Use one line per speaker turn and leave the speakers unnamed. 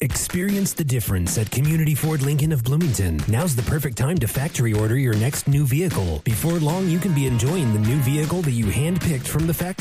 Experience the difference at Community Ford Lincoln of Bloomington. Now's the perfect time to factory order your next new vehicle. Before long, you can be enjoying the new vehicle that you handpicked from the factory.